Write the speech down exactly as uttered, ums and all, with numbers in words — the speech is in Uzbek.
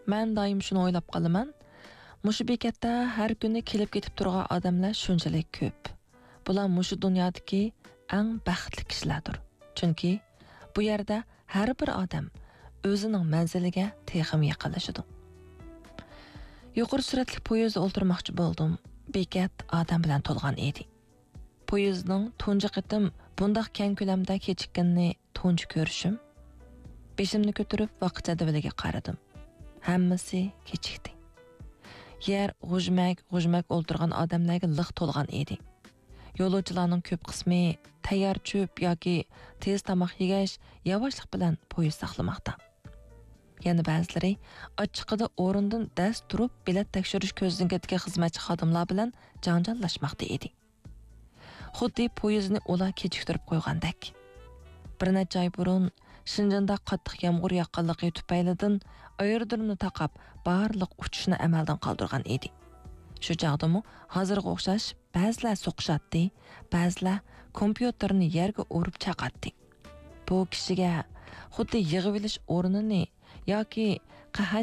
Mən daim şunu o'ylab qalaman. Mushu bekatda har kuni kelib ketib turgan odamlar shunchalik ko'p. Bular mushu dunyodagi eng baxtli kishilardir. Chunki bu yerda har bir odam o'zining manziliga texim yaqinlashadi. Yuqori suratli poyezdda o'tirmoqchi bo'ldim. Bekat odam bilan to'lgan edi. Poyezdning tunji qitim bundaq keng ko'lamda kechikkanini tunji ko'rishim. Beshimni ko'tarib vaqt jadvaliga qaradim. Hammasi kechikdi. Yer g'ujmak, g'ujmak o'ltirgan odamlarga liq to'lgan edi. Yo'lovchilarning ko'p qismi tayyor cho'p yoki tez tomoq yegash yavaşlik bilan poyezd saqlamoqda. Yana ba'zilari ochiqida o'rindan dast turib bilet tekshirish ko'zdan ketgan xizmatchi xodimlar bilan janjallashmoqda edi. Xuddi poyezdni ular kechiktirib qo'ygandek. Bir necha oy burun Şinjanda qattiq yomg'ir yoqqanligi tufaylidan aerodromni taqab barliq uchishni amaldan qoldirgan edi. Shu chaqdami hozirga o'xshash ba'zilar so'qishatdi, ba'zilar kompyuterni yerga urib chaqatdi. Bu kishiga xuddi yig'ib olish o'rnini yoki